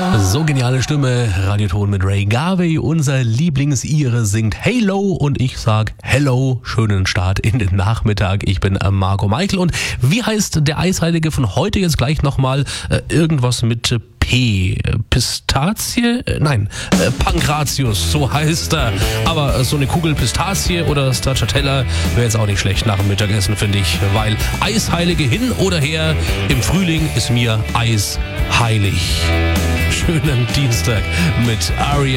So geniale Stimme, Radioton mit Ray Garvey, unser Lieblingsire singt Halo und ich sag Hello, schönen Start in den Nachmittag. Ich bin Marco Meichel und wie heißt der Eisheilige von heute jetzt gleich nochmal? Irgendwas mit P. Pistazie? Nein, Pankratius, so heißt er. Aber so eine Kugel Pistazie oder Stracciatella wäre jetzt auch nicht schlecht nach dem Mittagessen, finde ich. Weil Eisheilige hin oder her, im Frühling ist mir Eis heilig. Schönen Dienstag mit Aria.